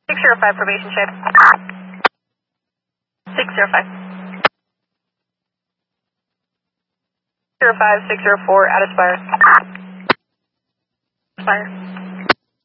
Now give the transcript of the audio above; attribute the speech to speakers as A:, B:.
A: 605 probation check. 605. 604 out of Spire. Spire.